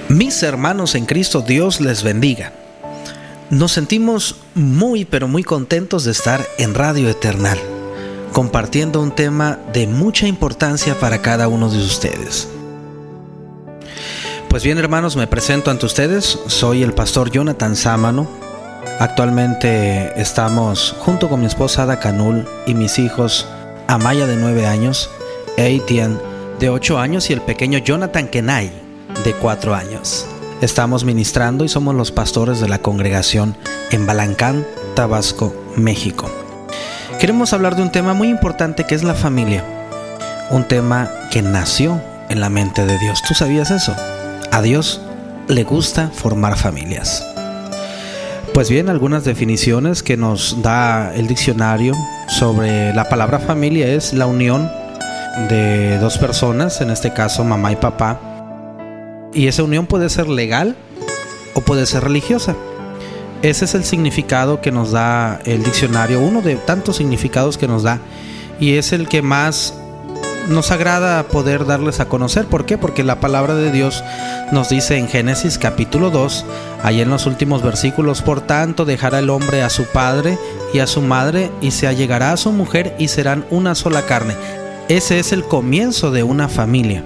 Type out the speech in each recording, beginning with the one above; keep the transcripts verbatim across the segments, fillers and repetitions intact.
Mis hermanos en Cristo, Dios les bendiga. Nos sentimos muy pero muy contentos de estar en Radio Eternal, compartiendo un tema de mucha importancia para cada uno de ustedes. Pues bien, hermanos, me presento ante ustedes. Soy el pastor Jonathan Sámano. Actualmente estamos junto con mi esposa Ada Canul y mis hijos Amaya de nueve años, Etienne de ocho años y el pequeño Jonathan Kenai de cuatro años. Estamos ministrando y somos los pastores de la congregación en Balancán, Tabasco, México. Queremos hablar de un tema muy importante que es la familia. Un tema que nació en la mente de Dios. ¿Tú sabías eso? A Dios le gusta formar familias. Pues bien, algunas definiciones que nos da el diccionario sobre la palabra familia es la unión de dos personas, en este caso mamá y papá. Y esa unión puede ser legal o puede ser religiosa. Ese es el significado que nos da el diccionario, uno de tantos significados que nos da, y es el que más nos agrada poder darles a conocer. ¿Por qué? Porque la palabra de Dios nos dice en Génesis capítulo dos, ahí en los últimos versículos: por tanto dejará el hombre a su padre y a su madre, y se allegará a su mujer, y serán una sola carne. Ese es el comienzo de una familia.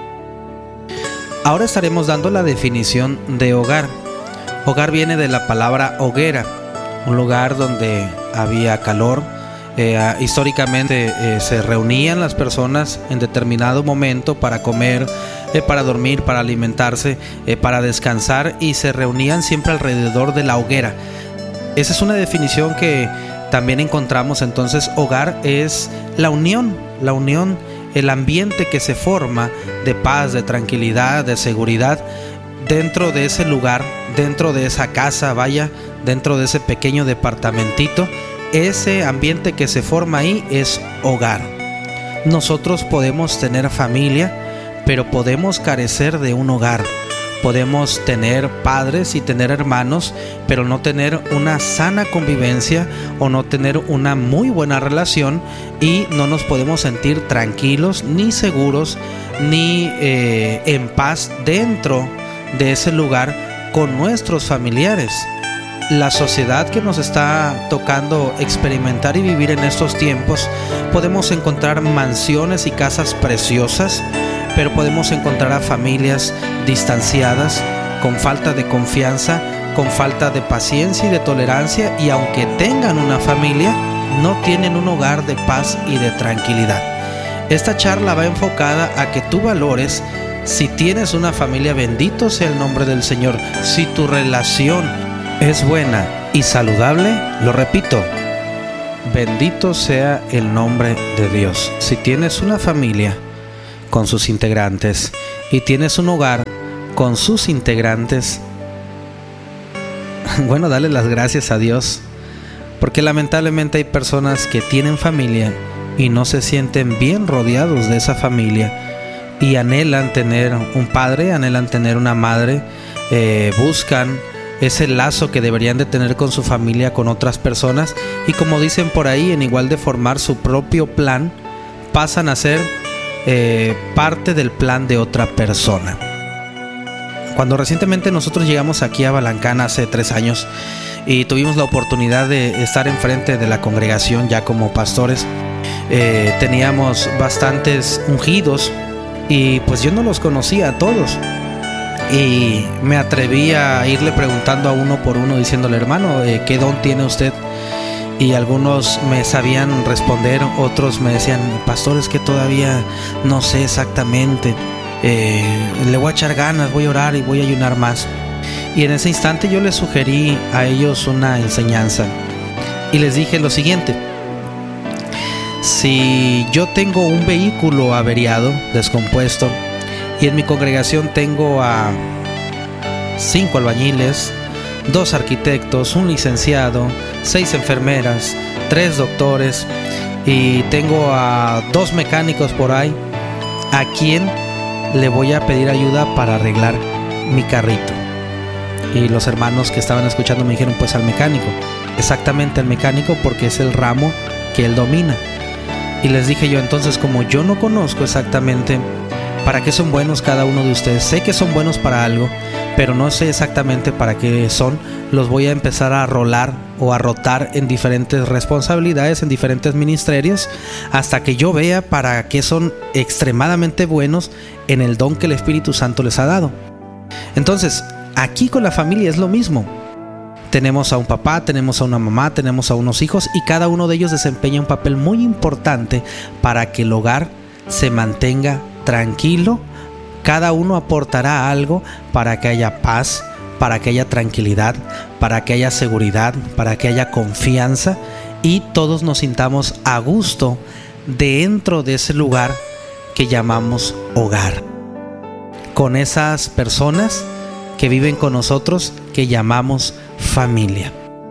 Ahora estaremos dando la definición de hogar. Hogar viene de la palabra hoguera, un lugar donde había calor. Eh, históricamente eh, se reunían las personas en determinado momento para comer, eh, para dormir, para alimentarse, eh, para descansar, y se reunían siempre alrededor de la hoguera. Esa es una definición que también encontramos. Entonces, hogar es la unión, la unión, el ambiente que se forma de paz, de tranquilidad, de seguridad dentro de ese lugar, dentro de esa casa, vaya, dentro de ese pequeño departamentito. Ese ambiente que se forma ahí es hogar. Nosotros podemos tener familia, pero podemos carecer de un hogar. Podemos tener padres y tener hermanos, pero no tener una sana convivencia o no tener una muy buena relación, y no nos podemos sentir tranquilos, ni seguros, ni eh, en paz dentro de ese lugar con nuestros familiares. La sociedad que nos está tocando experimentar y vivir en estos tiempos, podemos encontrar mansiones y casas preciosas, pero podemos encontrar a familias distanciadas, con falta de confianza, con falta de paciencia y de tolerancia, y aunque tengan una familia, no tienen un hogar de paz y de tranquilidad. Esta charla va enfocada a que tú valores si tienes una familia. Bendito sea el nombre del Señor. Si tu relación es buena y saludable, lo repito, bendito sea el nombre de Dios. Si tienes una familia con sus integrantes y tienes un hogar con sus integrantes, bueno, dale las gracias a Dios, porque lamentablemente hay personas que tienen familia y no se sienten bien rodeados de esa familia, y anhelan tener un padre, anhelan tener una madre, eh, buscan ese lazo que deberían de tener con su familia, con otras personas, y como dicen por ahí, en igual de formar su propio plan, pasan a ser eh, parte del plan de otra persona. Cuando recientemente nosotros llegamos aquí a Balancán hace tres años y tuvimos la oportunidad de estar enfrente de la congregación ya como pastores, eh, teníamos bastantes ungidos, y pues yo no los conocía a todos. Y me atreví a irle preguntando a uno por uno, diciéndole: hermano, eh, ¿qué don tiene usted? Y algunos me sabían responder, otros me decían: pastor, es que todavía no sé exactamente, eh, le voy a echar ganas, voy a orar y voy a ayunar más. Y en ese instante yo les sugerí a ellos una enseñanza y les dije lo siguiente: si yo tengo un vehículo averiado, descompuesto, y en mi congregación tengo a cinco albañiles, dos arquitectos, un licenciado, seis enfermeras, tres doctores, y tengo a dos mecánicos por ahí, ¿a quién le voy a pedir ayuda para arreglar mi carrito? Y los hermanos que estaban escuchando me dijeron: pues al mecánico. Exactamente, al mecánico, porque es el ramo que él domina. Y les dije yo: entonces, como yo no conozco exactamente para qué son buenos cada uno de ustedes, sé que son buenos para algo, pero no sé exactamente para qué son. Los voy a empezar a rolar o a rotar en diferentes responsabilidades, en diferentes ministerios, hasta que yo vea para qué son extremadamente buenos en el don que el Espíritu Santo les ha dado. Entonces, aquí con la familia es lo mismo. Tenemos a un papá, tenemos a una mamá, tenemos a unos hijos, y cada uno de ellos desempeña un papel muy importante para que el hogar se mantenga tranquilo. Cada uno aportará algo para que haya paz, para que haya tranquilidad, para que haya seguridad, para que haya confianza, y todos nos sintamos a gusto dentro de ese lugar que llamamos hogar, con esas personas que viven con nosotros, que llamamos familia.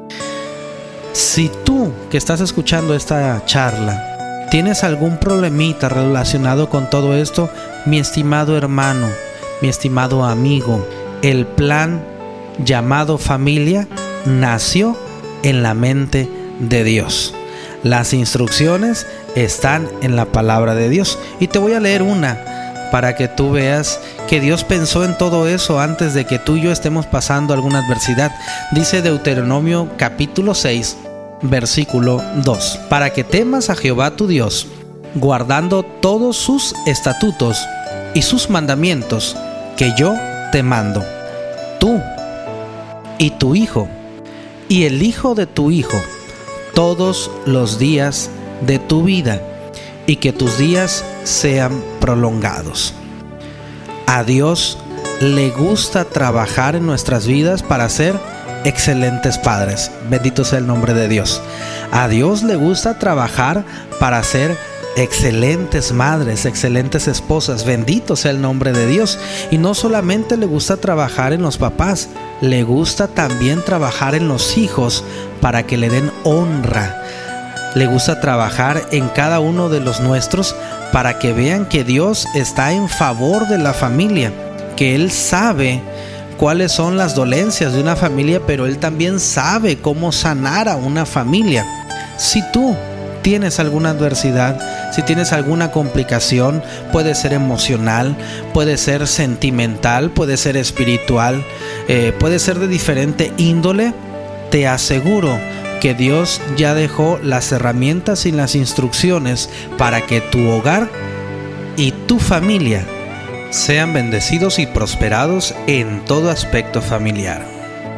Si tú que estás escuchando esta charla tienes algún problemita relacionado con todo esto, mi estimado hermano, mi estimado amigo, el plan llamado familia nació en la mente de Dios. Las instrucciones están en la palabra de Dios, y te voy a leer una para que tú veas que Dios pensó en todo eso antes de que tú y yo estemos pasando alguna adversidad. Dice Deuteronomio capítulo seis, versículo dos: para que temas a Jehová tu Dios, guardando todos sus estatutos y sus mandamientos que yo te mando, tú y tu hijo y el hijo de tu hijo, todos los días de tu vida, y que tus días sean prolongados. A Dios le gusta trabajar en nuestras vidas para ser excelentes padres. Bendito sea el nombre de Dios. A Dios le gusta trabajar para ser excelentes madres, excelentes esposas. Bendito sea el nombre de Dios. Y no solamente le gusta trabajar en los papás, le gusta también trabajar en los hijos para que le den honra. Le gusta trabajar en cada uno de los nuestros para que vean que Dios está en favor de la familia, que Él sabe cuáles son las dolencias de una familia, pero Él también sabe cómo sanar a una familia. Si tú tienes alguna adversidad, si tienes alguna complicación, puede ser emocional, puede ser sentimental, puede ser espiritual, eh, puede ser de diferente índole, te aseguro que Dios ya dejó las herramientas y las instrucciones para que tu hogar y tu familia sean bendecidos y prosperados en todo aspecto familiar.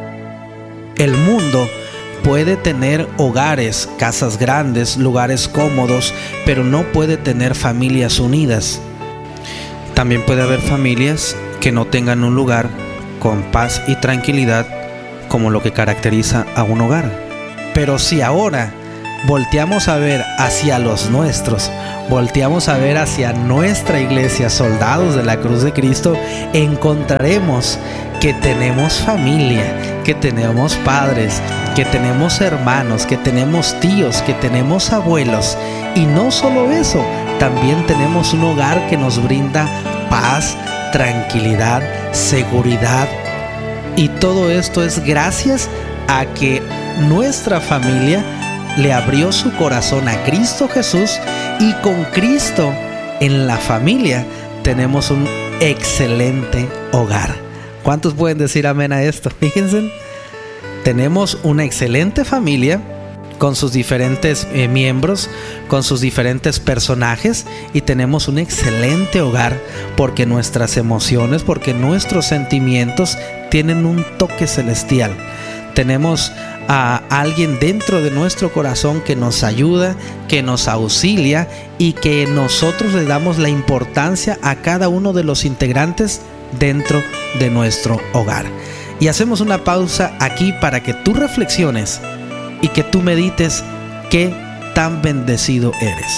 El mundo puede tener hogares, casas grandes, lugares cómodos, pero no puede tener familias unidas. También puede haber familias que no tengan un lugar con paz y tranquilidad como lo que caracteriza a un hogar. Pero si ahora volteamos a ver hacia los nuestros, volteamos a ver hacia nuestra iglesia, soldados de la cruz de Cristo, encontraremos que tenemos familia, que tenemos padres, que tenemos hermanos, que tenemos tíos, que tenemos abuelos. Y no solo eso, también tenemos un hogar que nos brinda paz, tranquilidad, seguridad. Y todo esto es gracias a que nuestra familia le abrió su corazón a Cristo Jesús, y con Cristo en la familia tenemos un excelente hogar. ¿Cuántos pueden decir amén a esto? Fíjense, tenemos una excelente familia con sus diferentes eh, miembros, con sus diferentes personajes, y tenemos un excelente hogar porque nuestras emociones, porque nuestros sentimientos tienen un toque celestial. Tenemos a alguien dentro de nuestro corazón que nos ayuda, que nos auxilia, y que nosotros le damos la importancia a cada uno de los integrantes dentro de nuestro hogar. Y hacemos una pausa aquí para que tú reflexiones y que tú medites qué tan bendecido eres.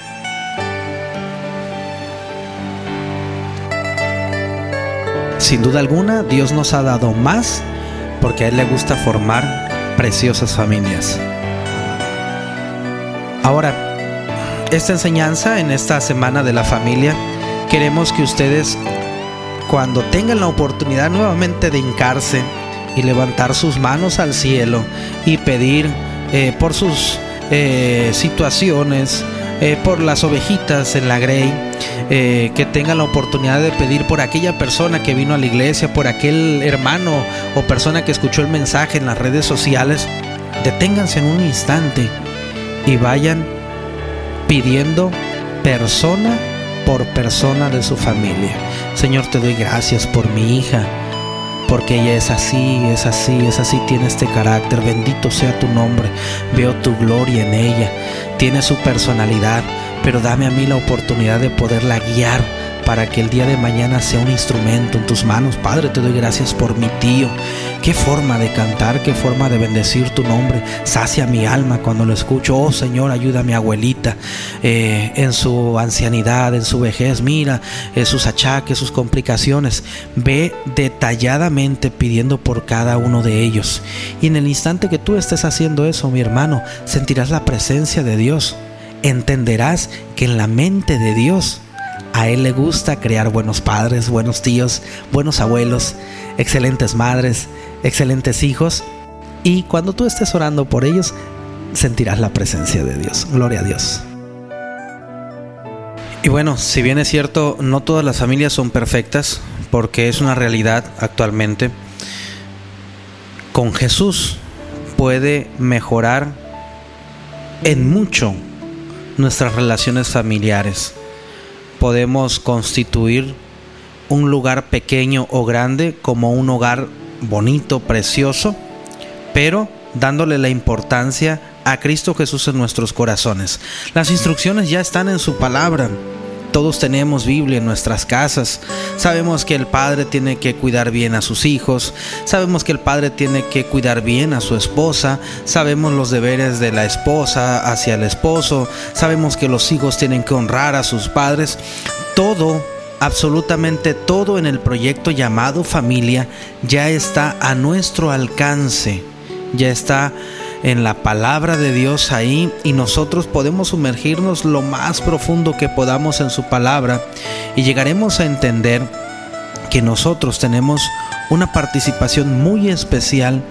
Sin duda alguna, Dios nos ha dado más, porque a Él le gusta formar preciosas familias. Ahora, esta enseñanza en esta semana de la familia, queremos que ustedes, cuando tengan la oportunidad nuevamente de hincarse y levantar sus manos al cielo y pedir eh, por sus eh, situaciones, eh, por las ovejitas en la grey, eh, que tengan la oportunidad de pedir por aquella persona que vino a la iglesia, por aquel hermano o persona que escuchó el mensaje en las redes sociales. Deténganse en un instante y vayan pidiendo persona por persona de su familia. Señor, te doy gracias por mi hija, porque ella es así, es así, es así, tiene este carácter. Bendito sea tu nombre. Veo tu gloria en ella, tiene su personalidad, pero dame a mí la oportunidad de poderla guiar para que el día de mañana sea un instrumento en tus manos. Padre, te doy gracias por mi tío. Qué forma de cantar, qué forma de bendecir tu nombre. Sacia mi alma cuando lo escucho. Oh Señor, ayuda a mi abuelita eh, en su ancianidad, en su vejez. Mira eh, sus achaques, sus complicaciones. Ve detalladamente pidiendo por cada uno de ellos. Y en el instante que tú estés haciendo eso, mi hermano, sentirás la presencia de Dios. Entenderás que en la mente de Dios, a Él le gusta crear buenos padres, buenos tíos, buenos abuelos, excelentes madres, excelentes hijos. Y cuando tú estés orando por ellos, sentirás la presencia de Dios. Gloria a Dios. Y bueno, si bien es cierto, no todas las familias son perfectas, porque es una realidad actualmente. Con Jesús puede mejorar en mucho nuestras relaciones familiares. Podemos constituir un lugar pequeño o grande como un hogar bonito, precioso, pero dándole la importancia a Cristo Jesús en nuestros corazones. Las instrucciones ya están en su palabra. Todos tenemos Biblia en nuestras casas. Sabemos que el padre tiene que cuidar bien a sus hijos. Sabemos que el padre tiene que cuidar bien a su esposa. Sabemos los deberes de la esposa hacia el esposo. Sabemos que los hijos tienen que honrar a sus padres. Todo, absolutamente todo en el proyecto llamado familia ya está a nuestro alcance. Ya está en la palabra de Dios ahí, y nosotros podemos sumergirnos lo más profundo que podamos en su palabra y llegaremos a entender que nosotros tenemos una participación muy especial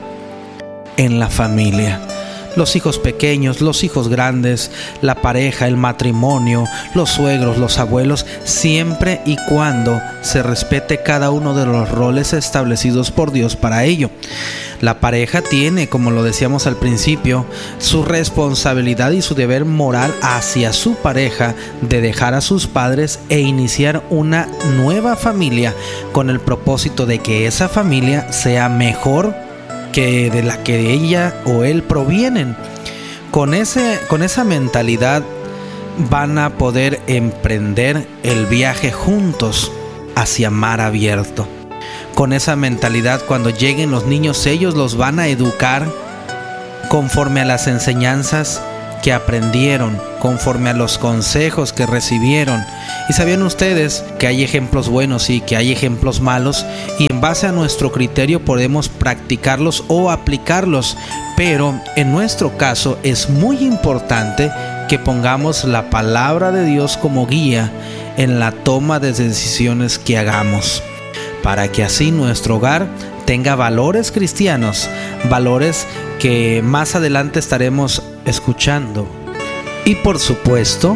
en la familia. Los hijos pequeños, los hijos grandes, la pareja, el matrimonio, los suegros, los abuelos, siempre y cuando se respete cada uno de los roles establecidos por Dios para ello. La pareja tiene, como lo decíamos al principio, su responsabilidad y su deber moral hacia su pareja de dejar a sus padres e iniciar una nueva familia con el propósito de que esa familia sea mejor que de la que ella o él provienen. Con ese, con esa mentalidad van a poder emprender el viaje juntos hacia mar abierto. Con esa mentalidad, cuando lleguen los niños, ellos los van a educar conforme a las enseñanzas que aprendieron, conforme a los consejos que recibieron. Y sabían ustedes que hay ejemplos buenos y que hay ejemplos malos, y en base a nuestro criterio podemos practicarlos o aplicarlos, pero en nuestro caso es muy importante que pongamos la palabra de Dios como guía en la toma de decisiones que hagamos, para que así nuestro hogar tenga valores cristianos, valores que más adelante estaremos escuchando. Y por supuesto,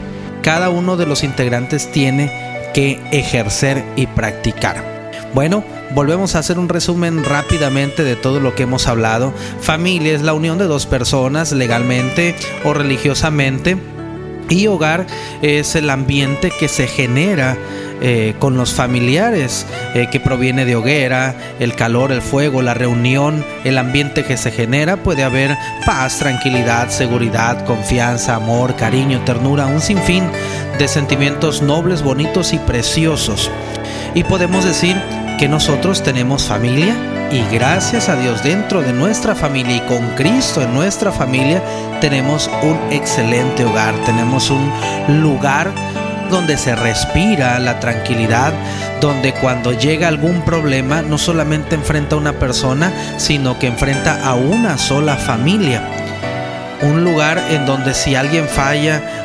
cada uno de los integrantes tiene que ejercer y practicar. Bueno, volvemos a hacer un resumen rápidamente de todo lo que hemos hablado. Familia es la unión de dos personas legalmente o religiosamente, y hogar es el ambiente que se genera Eh, con los familiares, eh, que proviene de hoguera, el calor, el fuego, la reunión, el ambiente que se genera. Puede haber paz, tranquilidad, seguridad, confianza, amor, cariño, ternura, un sinfín de sentimientos nobles, bonitos y preciosos. Y podemos decir que nosotros tenemos familia, y gracias a Dios dentro de nuestra familia y con Cristo en nuestra familia tenemos un excelente hogar, tenemos un lugar donde se respira la tranquilidad, donde cuando llega algún problema no solamente enfrenta a una persona, sino que enfrenta a una sola familia. Un lugar en donde si alguien falla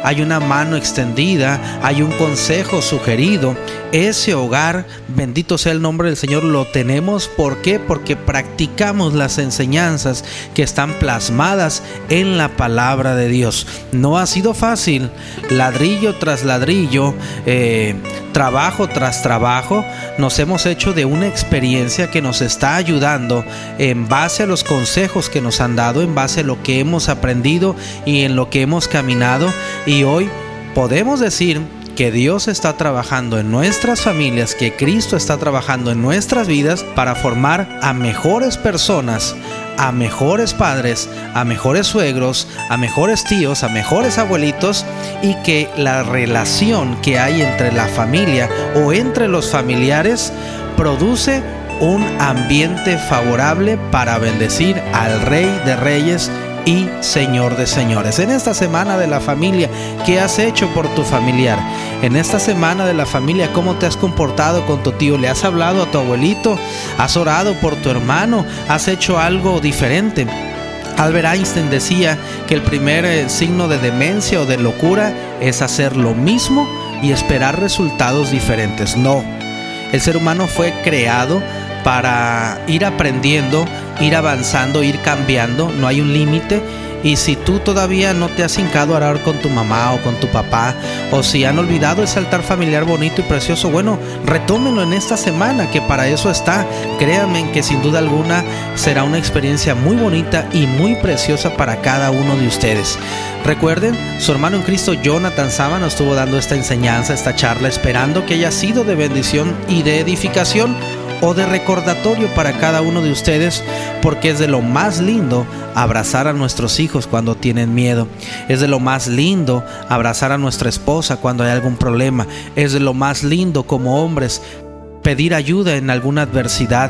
hay una mano extendida, hay un consejo sugerido. Ese hogar, bendito sea el nombre del Señor, lo tenemos. ¿Por qué? Porque practicamos las enseñanzas que están plasmadas en la palabra de Dios. No ha sido fácil, ladrillo tras ladrillo, eh, trabajo tras trabajo, nos hemos hecho de una experiencia que nos está ayudando en base a los consejos que nos han dado, en base a lo que hemos aprendido y en lo que hemos caminado. Y hoy podemos decir que Dios está trabajando en nuestras familias, que Cristo está trabajando en nuestras vidas para formar a mejores personas, a mejores padres, a mejores suegros, a mejores tíos, a mejores abuelitos, y que la relación que hay entre la familia o entre los familiares produce un ambiente favorable para bendecir al Rey de Reyes y Señor de Señores. En esta semana de la familia, ¿qué has hecho por tu familiar? En esta semana de la familia, ¿cómo te has comportado con tu tío? ¿Le has hablado a tu abuelito? ¿Has orado por tu hermano? ¿Has hecho algo diferente? Albert Einstein decía que el primer eh, signo de demencia o de locura es hacer lo mismo y esperar resultados diferentes. No, el ser humano fue creado para ir aprendiendo, ir avanzando, ir cambiando. No hay un límite. Y si tú todavía no te has hincado a orar con tu mamá o con tu papá, o si han olvidado ese altar familiar bonito y precioso, bueno, retómenlo en esta semana, que para eso está. Créanme que sin duda alguna será una experiencia muy bonita y muy preciosa para cada uno de ustedes. Recuerden, su hermano en Cristo, Jonathan Sámano, estuvo dando esta enseñanza, esta charla, esperando que haya sido de bendición y de edificación o de recordatorio para cada uno de ustedes, porque es de lo más lindo abrazar a nuestros hijos cuando tienen miedo. Es de lo más lindo abrazar a nuestra esposa cuando hay algún problema. Es de lo más lindo como hombres pedir ayuda en alguna adversidad,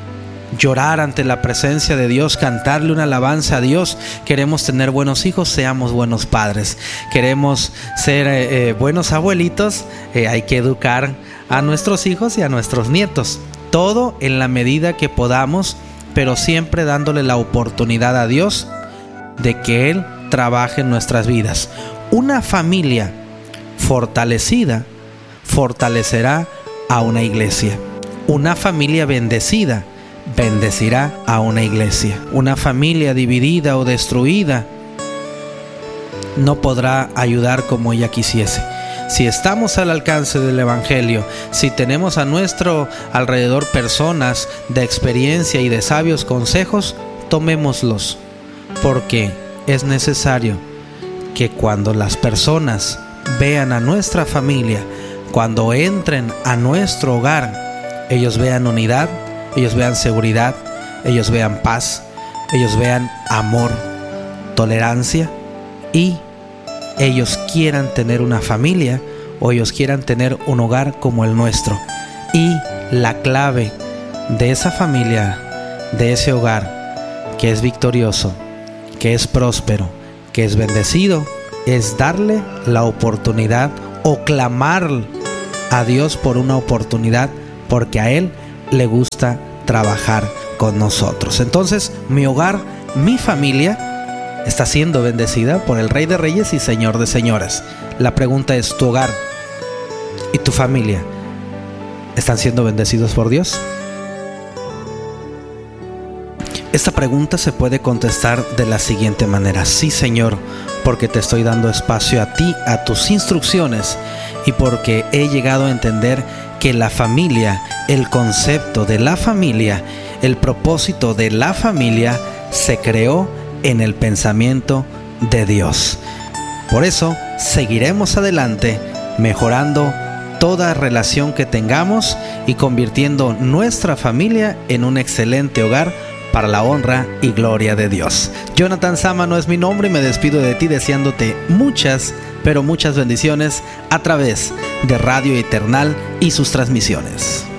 llorar ante la presencia de Dios, cantarle una alabanza a Dios. Queremos tener buenos hijos, seamos buenos padres. Queremos ser eh, eh, buenos abuelitos, eh, hay que educar a nuestros hijos y a nuestros nietos. Todo en la medida que podamos, pero siempre dándole la oportunidad a Dios de que Él trabaje en nuestras vidas. Una familia fortalecida fortalecerá a una iglesia. Una familia bendecida bendecirá a una iglesia. Una familia dividida o destruida no podrá ayudar como ella quisiese. Si estamos al alcance del Evangelio, si tenemos a nuestro alrededor personas de experiencia y de sabios consejos, tomémoslos, porque es necesario que cuando las personas vean a nuestra familia, cuando entren a nuestro hogar, ellos vean unidad, ellos vean seguridad, ellos vean paz, ellos vean amor, tolerancia, y ellos quieran tener una familia o ellos quieran tener un hogar como el nuestro. Y la clave de esa familia, de ese hogar que es victorioso, que es próspero, que es bendecido, es darle la oportunidad o clamar a Dios por una oportunidad, porque a Él le gusta trabajar con nosotros. Entonces, mi hogar, mi familia está siendo bendecida por el Rey de Reyes y Señor de Señores. La pregunta es, ¿tu hogar y tu familia están siendo bendecidos por Dios? Esta pregunta se puede contestar de la siguiente manera: sí, Señor, porque te estoy dando espacio a ti, a tus instrucciones, y porque he llegado a entender que la familia, el concepto de la familia, el propósito de la familia se creó en el pensamiento de Dios. Por eso seguiremos adelante, mejorando toda relación que tengamos y convirtiendo nuestra familia en un excelente hogar para la honra y gloria de Dios. Jonathan Sámano es mi nombre y me despido de ti deseándote muchas, pero muchas bendiciones a través de Radio Eternal y sus transmisiones.